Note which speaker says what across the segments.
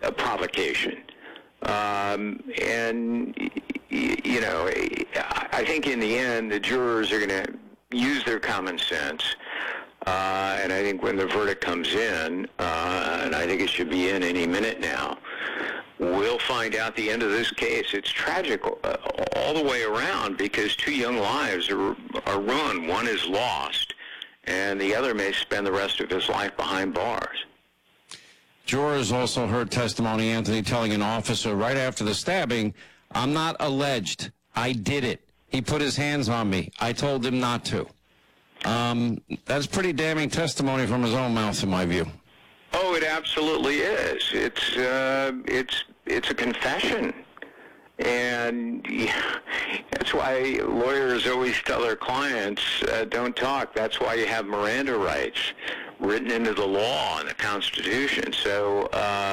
Speaker 1: a provocation. And, you know, I think in the end the jurors are going to use their common sense. And I think when the verdict comes in, and I think it should be in any minute now, we'll find out the end of this case. It's tragic all the way around because two young lives are ruined. One is lost, and the other may spend the rest of his life behind bars.
Speaker 2: Jurors also heard testimony, Anthony, telling an officer right after the stabbing, "I'm not alleged. I did it. He put his hands on me. I told him not to." That's pretty damning testimony from his own mouth, in my view.
Speaker 1: Oh, it absolutely is. It's a confession, and that's why lawyers always tell their clients, don't talk. That's why you have Miranda rights written into the law and the Constitution. So,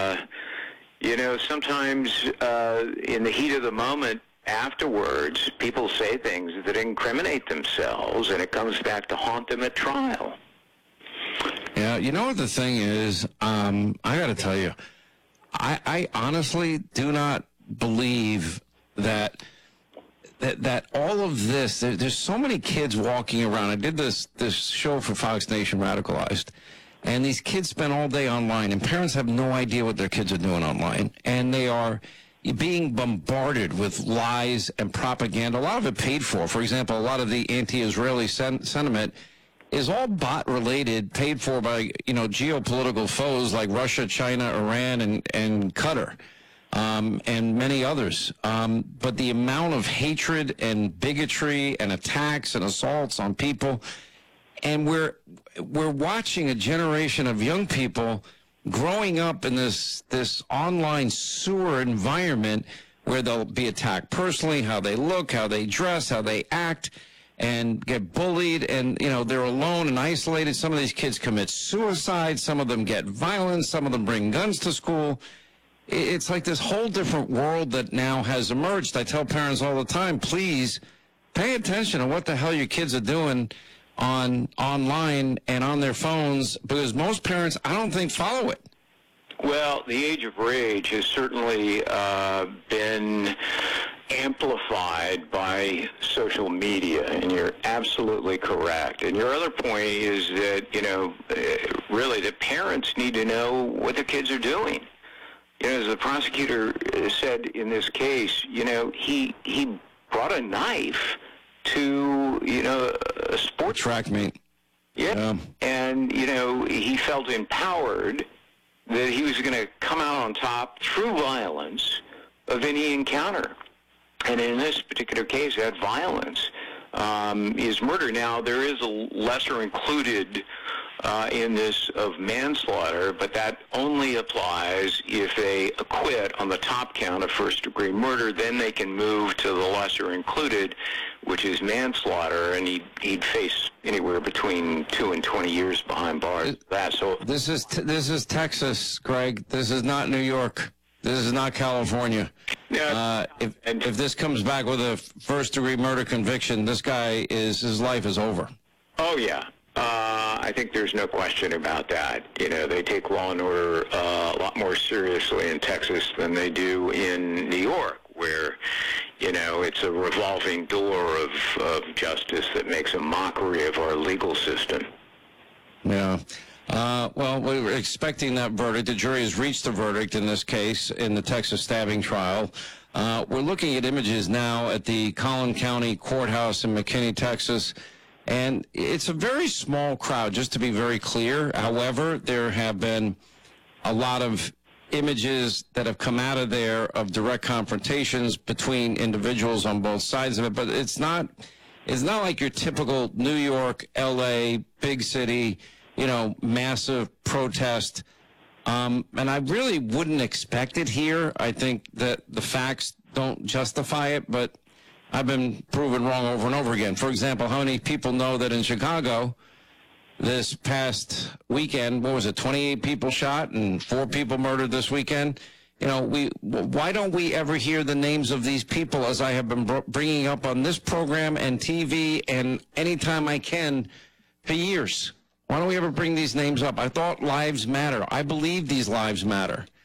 Speaker 1: you know, sometimes in the heat of the moment, afterwards, people say things that incriminate themselves, and it comes back to haunt them at trial.
Speaker 2: Yeah, you know what the thing is? I got to tell you, I honestly do not believe that all of this. There's so many kids walking around. I did this show for Fox Nation, Radicalized, and these kids spend all day online, and parents have no idea what their kids are doing online, and they are being bombarded with lies and propaganda, a lot of it paid for. For example, a lot of the anti-Israeli sentiment is all bot-related, paid for by, you know, geopolitical foes like Russia, China, Iran, and Qatar, and many others. But the amount of hatred and bigotry and attacks and assaults on people, and we're watching a generation of young people growing up in this online sewer environment where they'll be attacked personally, how they look, how they dress, how they act, and get bullied, and, you know, they're alone and isolated. Some of these kids commit suicide. Some of them get violent. Some of them bring guns to school. It's like this whole different world that now has emerged. I tell parents all the time, please pay attention to what the hell your kids are doing online and on their phones, because most parents, I don't think, follow it.
Speaker 1: Well, the age of rage has certainly been amplified by social media, and you're absolutely correct. And your other point is that, you know, really the parents need to know what the kids are doing. You know, as the prosecutor said in this case, you know, he brought a knife to, you know, a sports
Speaker 2: track meet.
Speaker 1: Yeah. And, you know, he felt empowered that he was going to come out on top through violence of any encounter. And in this particular case, that violence is murder. Now, there is a lesser included in this of manslaughter, but that only applies if they acquit on the top count of first-degree murder. Then they can move to the lesser included, which is manslaughter, and he'd face anywhere between 2 and 20 years behind bars.
Speaker 2: This is Texas, Greg. This is not New York. This is not California.
Speaker 1: Yeah.
Speaker 2: If this comes back with a first-degree murder conviction, his life is over.
Speaker 1: Oh, yeah. I think there's no question about that. You know, they take law and order a lot more seriously in Texas than they do in New York, where, you know, it's a revolving door of justice that makes a mockery of our legal system.
Speaker 2: Yeah. Well, we were expecting that verdict. The jury has reached a verdict in this case in the Texas stabbing trial. We're looking at images now at the Collin County Courthouse in McKinney, Texas. And it's a very small crowd, just to be very clear. However, there have been a lot of images that have come out of there of direct confrontations between individuals on both sides of it. But it's not like your typical New York, L.A., big city, you know, massive protest. And I really wouldn't expect it here. I think that the facts don't justify it, but I've been proven wrong over and over again. For example, how many people know that in Chicago this past weekend, 28 people shot and 4 people murdered this weekend? You know, why don't we ever hear the names of these people, as I have been bringing up on this program and TV and anytime I can for years? Why don't we ever bring these names up? I thought lives matter. I believe these lives matter.